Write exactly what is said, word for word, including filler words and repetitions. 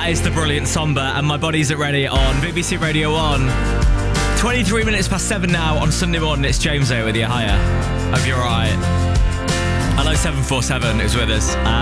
That is the brilliant Somber and My Body's At Ready on B B C Radio one. twenty-three minutes past seven now on Sunday morning. It's James here with you. Hiya. Hope you're alright. Hello seven four seven is with us. Uh,